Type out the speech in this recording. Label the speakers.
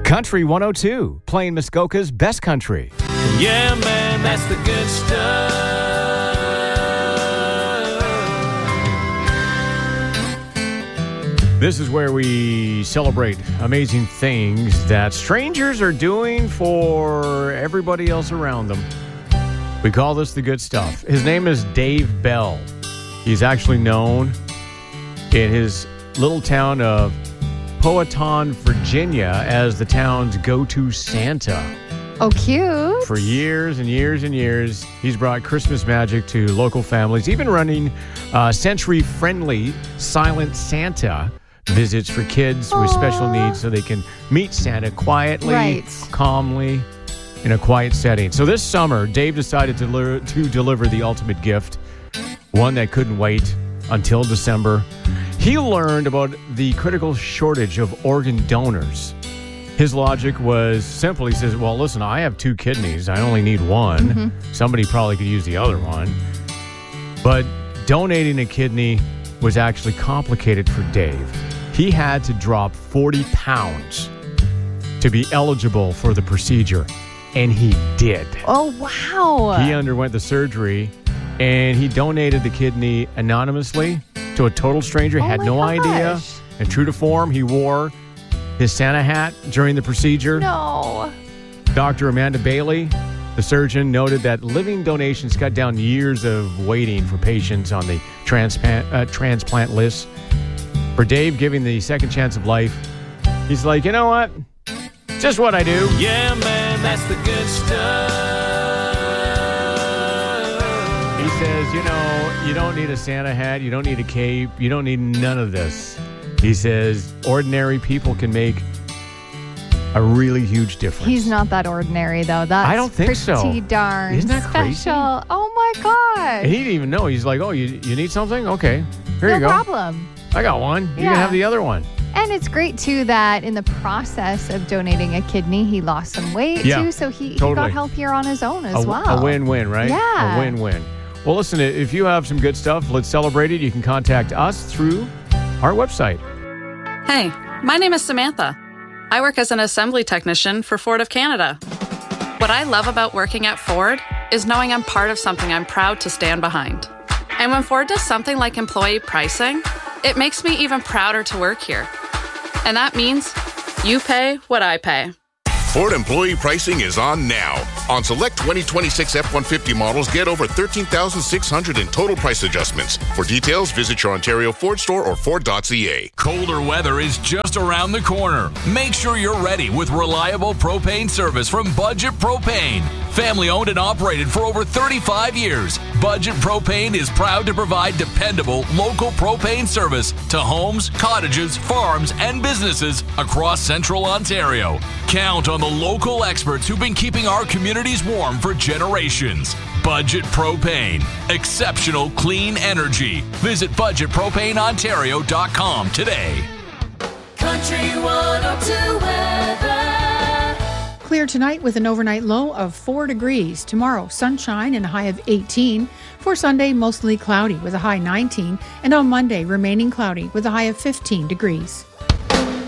Speaker 1: Country 102, playing Muskoka's best country.
Speaker 2: Yeah, man, that's the good stuff.
Speaker 1: This is where we celebrate amazing things that strangers are doing for everybody else around them. We call this the good stuff. His name is Dave Bell. He's actually known in his little town of Powhatan, Virginia, as the town's go-to Santa.
Speaker 3: Oh, cute.
Speaker 1: For years and years and years, he's brought Christmas magic to local families, even running sensory-friendly Silent Santa visits for kids with special needs so they can meet Santa quietly, calmly, in a quiet setting. So this summer, Dave decided to deliver the ultimate gift, one that couldn't wait until December. He learned about the critical shortage of organ donors. His logic was simple. He says, well, listen, I have 2 kidneys. I only need one. Mm-hmm. Somebody probably could use the other one. But donating a kidney was actually complicated for Dave. He had to drop 40 pounds to be eligible for the procedure. And he did.
Speaker 3: Oh, wow.
Speaker 1: He underwent the surgery, and he donated the kidney anonymously to a total stranger, had no idea. And true to form, he wore his Santa hat during the procedure.
Speaker 3: No.
Speaker 1: Dr. Amanda Bailey, the surgeon, noted that living donations cut down years of waiting for patients on the transplant list. For Dave, giving the second chance of life, he's like, you know what? Just what I do.
Speaker 2: Yeah, man, that's the good stuff.
Speaker 1: He says, you don't need a Santa hat. You don't need a cape. You don't need none of this. He says ordinary people can make a really huge difference.
Speaker 3: He's not that ordinary, though. That's
Speaker 1: I don't think so.
Speaker 3: Pretty darn
Speaker 1: Isn't that
Speaker 3: special.
Speaker 1: crazy?
Speaker 3: Oh, my God.
Speaker 1: And he didn't even know. He's like, oh, you need something? Okay, here you go.
Speaker 3: No problem.
Speaker 1: I got one. You can have the other one.
Speaker 3: And it's great, too, that in the process of donating a kidney, he lost some weight, too. So he got healthier on his own as well.
Speaker 1: A win-win, right?
Speaker 3: Yeah.
Speaker 1: A win-win. Well, listen, if you have some good stuff, let's celebrate it. You can contact us through our website.
Speaker 4: Hey, my name is Samantha. I work as an assembly technician for Ford of Canada. What I love about working at Ford is knowing I'm part of something I'm proud to stand behind. And when Ford does something like employee pricing, it makes me even prouder to work here. And that means you pay what I pay.
Speaker 5: Ford employee pricing is on now. On select 2026 F-150 models, get over $13,600 in total price adjustments. For details, visit your Ontario Ford store or Ford.ca.
Speaker 6: Colder weather is just around the corner. Make sure you're ready with reliable propane service from Budget Propane. Family owned and operated for over 35 years, Budget Propane is proud to provide dependable local propane service to homes, cottages, farms, and businesses across central Ontario. Count on the local experts who've been keeping our communities warm for generations. Budget Propane. Exceptional clean energy. Visit budgetpropaneontario.com today.
Speaker 2: Country 102 weather.
Speaker 7: Clear tonight with an overnight low of 4 degrees. Tomorrow, sunshine and a high of 18. For Sunday, mostly cloudy with a high 19. And on Monday, remaining cloudy with a high of 15 degrees.